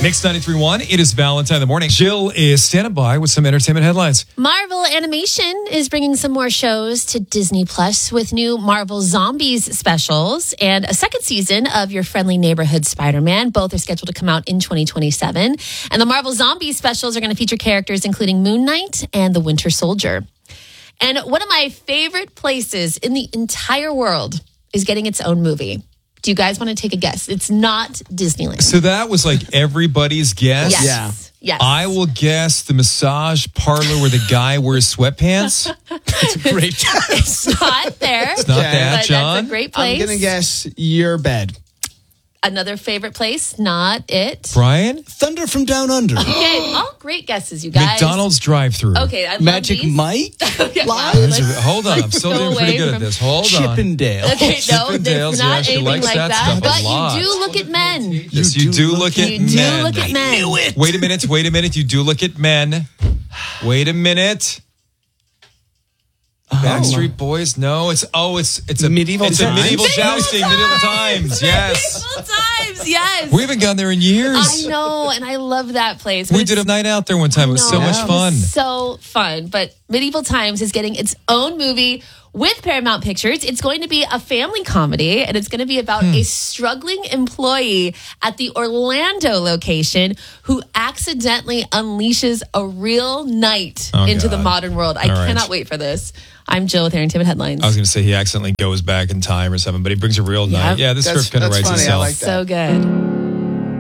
Hicks 93.1. It is Valentine in the morning. Jill is standing by with some entertainment headlines. Marvel Animation is bringing some more shows to Disney Plus with new Marvel Zombies specials and a second season of Your Friendly Neighborhood Spider-Man. Both are scheduled to come out in 2027. And the Marvel Zombies specials are going to feature characters including Moon Knight and the Winter Soldier. And one of my favorite places in the entire world is getting its own movie. Do you guys want to take a guess? It's not Disneyland. So that was like everybody's guess? Yes. Yeah. Yes. I will guess the massage parlor where the guy wears sweatpants. That's a great guess. It's not there. It's not that, but John. That's a great place. I'm going to guess your bed. Another favorite place, not it. Brian? Thunder from Down Under. Okay, all great guesses, you guys. McDonald's drive-thru. Okay, I love Magic these. Mike. Okay, Live. let's- Hold on, I'm still go doing pretty away good at from- this. Hold on. Chippendale. Okay, no, Chippendales, it's not yeah, she anything likes like that that. stuff a But lot. you do look at men. Yes, you do look at You men. do look at men. Knew it. Wait a minute. You do look at men. Wait a minute. Backstreet Boys? No, it's a Medieval It's times. a medieval jousting, medieval times. Yes. Medieval times, yes. We haven't gone there in years. I know, and I love that place. We But did a it's- night out there one time. It was so No, much it was fun. So fun. But Medieval Times is getting its own movie with Paramount Pictures. It's going to be a family comedy, and it's going to be about a struggling employee at the Orlando location who accidentally unleashes a real knight into the God. modern world. I All right. cannot wait for this. I'm Jill with Entertainment Headlines. I was going to say he accidentally goes back in time or something, but he brings a real knight. Yeah, this That's- script kind of that's writes funny. I itself. like that. So good.